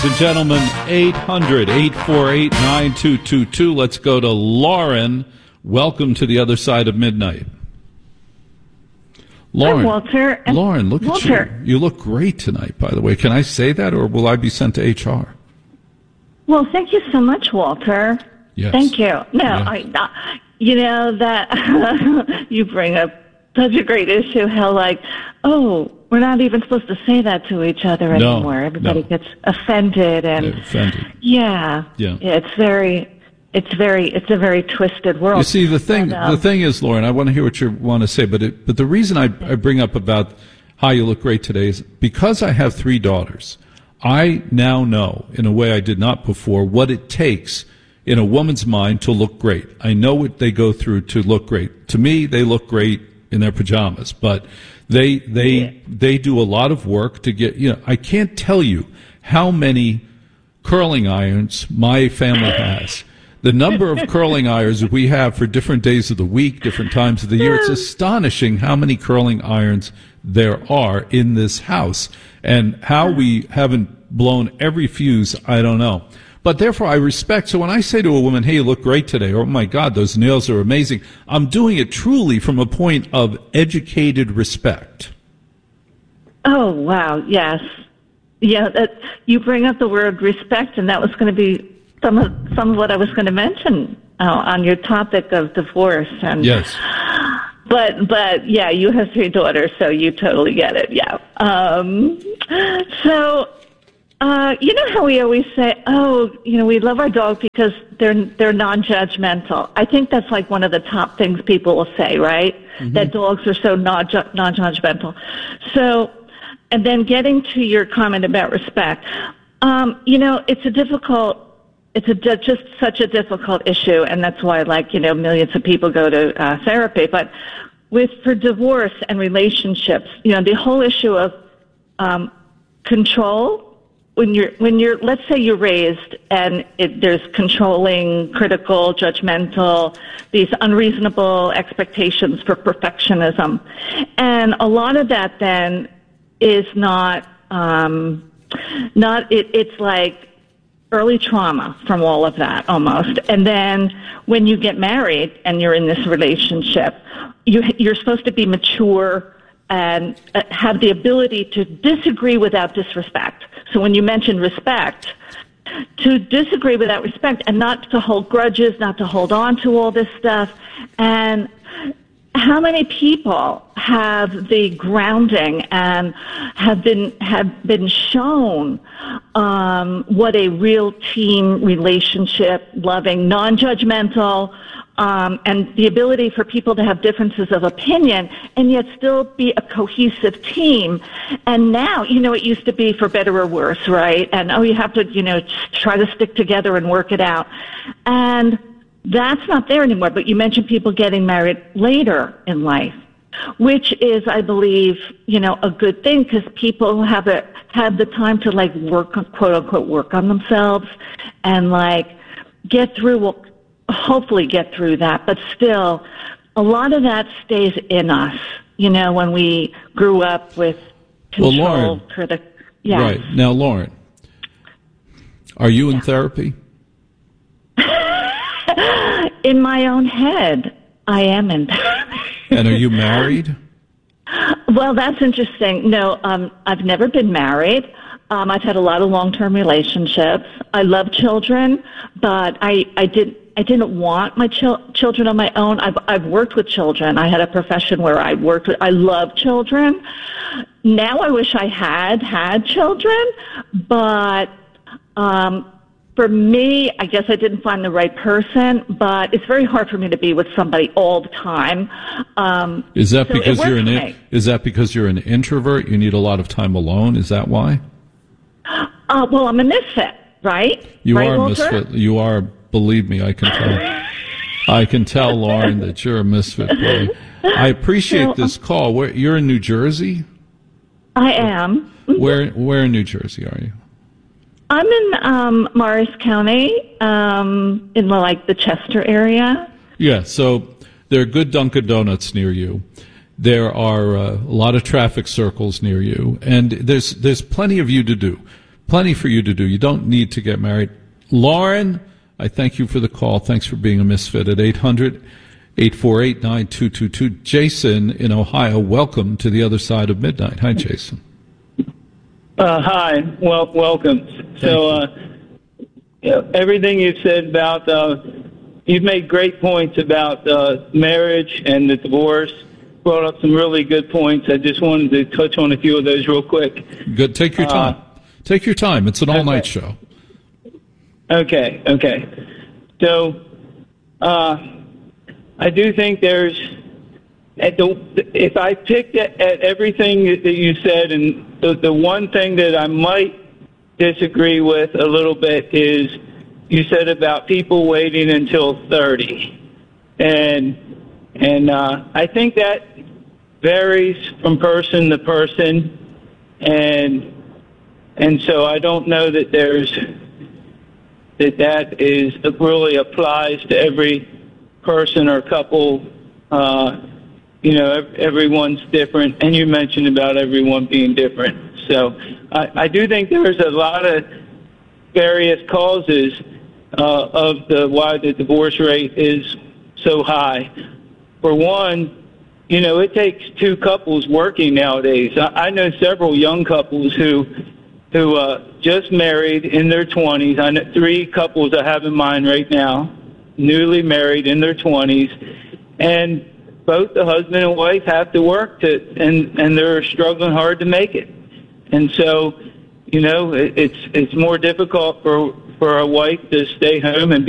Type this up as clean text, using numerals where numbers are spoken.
Ladies and gentlemen, 800-848-9222. Let's go to Lauren. Welcome to the other side of midnight. Lauren, hi, Walter. Lauren, look Walter. at you. You look great tonight, by the way. Can I say that, or will I be sent to HR? Well, thank you so much, Walter. Yes. Thank you. No, Yeah. you know that you bring up such a great issue, how we're not even supposed to say that to each other anymore. Everybody gets offended and Yeah. It's a very twisted world. You see, the thing is, Lauren, I want to hear what you want to say, but the reason I bring up about how you look great today is because I have 3 daughters. I now know, in a way I did not before, what it takes in a woman's mind to look great. I know what they go through to look great. To me, they look great in their pajamas, but they do a lot of work to get, I can't tell you how many curling irons my family has. The number of curling irons we have for different days of the week, different times of the year, it's astonishing how many curling irons there are in this house. And how we haven't blown every fuse, I don't know. But therefore, I respect. So when I say to a woman, hey, you look great today, or oh my God, those nails are amazing, I'm doing it truly from a point of educated respect. Oh, wow, yes. Yeah, you bring up the word respect, and that was going to be some of what I was going to mention on your topic of divorce. And yes. But yeah, you have 3 daughters, so you totally get it. Yeah. You know how we always say, we love our dog because they're non-judgmental. I think that's like one of the top things people will say, right? Mm-hmm. That dogs are so non-judgmental. So, and then getting to your comment about respect, it's just such a difficult issue, and that's why, millions of people go to therapy. But for divorce and relationships, the whole issue of control. When you're, let's say you're raised and there's controlling, critical, judgmental, these unreasonable expectations for perfectionism, and a lot of that then is it's like early trauma from all of that almost. And then when you get married and you're in this relationship, you're supposed to be mature and have the ability to disagree without disrespect. So when you mention respect, to disagree without respect and not to hold grudges, not to hold on to all this stuff. And how many people have the grounding and have been shown what a real team relationship, loving, non-judgmental, and the ability for people to have differences of opinion and yet still be a cohesive team. And now, it used to be for better or worse, right? And, you have to, try to stick together and work it out. And that's not there anymore. But you mentioned people getting married later in life, which is, I believe, a good thing because people have the time to, work, quote unquote, work on themselves and, hopefully get through that. But still, a lot of that stays in us, when we grew up with control. Well, Lauren, yes. Right. Now, Lauren, are you in therapy? In my own head, I am in therapy. And are you married? Well, that's interesting. No, I've never been married. I've had a lot of long-term relationships. I love children, but I didn't want my children on my own. I've worked with children. I had a profession where I love children. Now I wish I had children, but for me, I guess I didn't find the right person, but it's very hard for me to be with somebody all the time. Is that because you're an introvert? You need a lot of time alone? Is that why? Well, I'm a misfit, right? You right, are a Walter? misfit. You are, believe me, I can tell. I can tell, Lauren, that you're a misfit. Boy. I appreciate this call. You're in New Jersey? I am. Where in New Jersey are you? I'm in Morris County, in the Chester area. Yeah, so there are good Dunkin' Donuts near you. There are a lot of traffic circles near you, and there's plenty of you to do. Plenty for you to do. You don't need to get married. Lauren, I thank you for the call. Thanks for being a misfit at 800-848-9222. Jason in Ohio, welcome to the other side of midnight. Hi, Jason. Hi. Well, welcome. So, everything you've said about, you've made great points about marriage and the divorce. Brought up some really good points. I just wanted to touch on a few of those real quick. Good. Take your time. Take your time. It's an all-night show. Okay. So, I do think there's, if I picked at everything that you said, and the one thing that I might disagree with a little bit is you said about people waiting until 30. And I think that varies from person to person. And so I don't know that that is really applies to every person or couple. Everyone's different, and you mentioned about everyone being different. So I do think there's a lot of various causes of why the divorce rate is so high. For one, it takes two couples working nowadays. I know several young couples who just married in their 20s. I know 3 couples I have in mind right now, newly married in their 20s, and both the husband and wife have to work and they're struggling hard to make it. And so, it's more difficult for a wife to stay home and